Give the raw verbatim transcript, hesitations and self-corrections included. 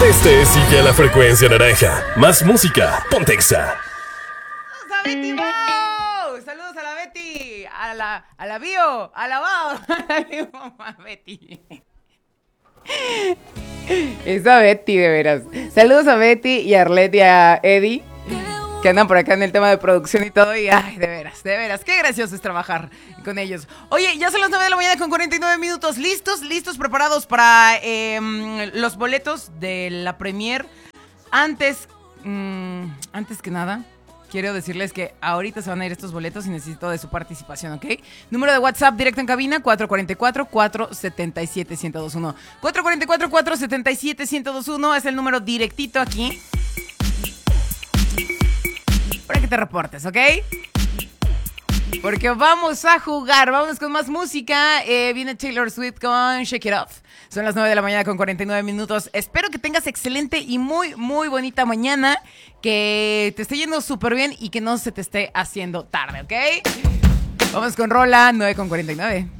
Este sigue la frecuencia naranja. Más música, ponte Exa. ¡Saludos a Betty Bao! ¡Saludos a la Betty! A la, a la Bio, a la Bao, a la Bio, mamá Betty. Esa Betty, de veras. Saludos a Betty y a Arlette y a Eddie, que andan por acá en el tema de producción y todo. Y ay, de veras, de veras, qué gracioso es trabajar con ellos. Oye, ya son las nueve de la mañana con cuarenta y nueve minutos. ¿Listos? ¿Listos? ¿Preparados para eh, los boletos de la premier? Antes, mmm, antes que nada, quiero decirles que ahorita se van a ir estos boletos y necesito de su participación, ¿ok? Número de WhatsApp directo en cabina, cuatro cuatro cuatro, cuatro siete siete, uno cero dos uno. cuatro cuatro cuatro, cuatro siete siete, uno cero dos uno es el número directito aquí para que te reportes, ¿ok? Porque vamos a jugar, vamos con más música. Eh, viene Taylor Swift con Shake It Off. Son las nueve de la mañana con cuarenta y nueve minutos. Espero que tengas excelente y muy, muy bonita mañana. Que te esté yendo súper bien y que no se te esté haciendo tarde, ¿ok? Vamos con Rola, nueve con cuarenta y nueve.